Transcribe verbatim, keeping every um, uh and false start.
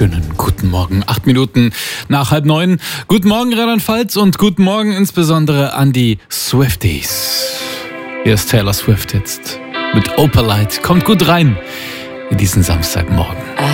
wunderschönen guten Morgen. Acht Minuten nach halb neun. Guten Morgen Rheinland-Pfalz und guten Morgen insbesondere an die Swifties. Hier ist Taylor Swift jetzt mit Opalite. Kommt gut rein in diesen Samstagmorgen.